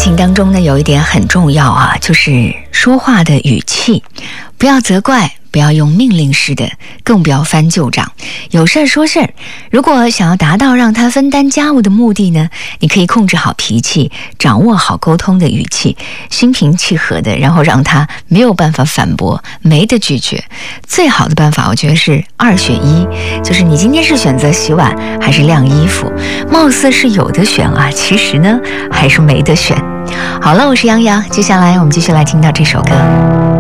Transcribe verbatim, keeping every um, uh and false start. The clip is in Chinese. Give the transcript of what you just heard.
情当中呢，有一点很重要啊，就是说话的语气，不要责怪，不要用命令式的，更不要翻旧账，有事儿说事儿。如果想要达到让他分担家务的目的呢，你可以控制好脾气，掌握好沟通的语气，心平气和的，然后让他没有办法反驳，没得拒绝。最好的办法我觉得是二选一，就是你今天是选择洗碗还是晾衣服，貌似是有的选啊，其实呢还是没得选。好了，我是杨洋，接下来我们继续来听到这首歌。